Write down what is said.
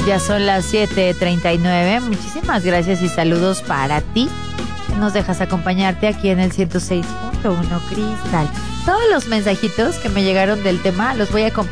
Ya son las 7:39. Muchísimas gracias y saludos para ti. Nos dejas acompañarte aquí en el 106.1 Cristal. Todos los mensajitos que me llegaron del tema los voy a compartir